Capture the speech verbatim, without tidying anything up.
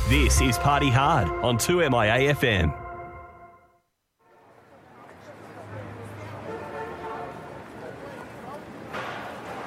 This is Party Hard on two M I A F M.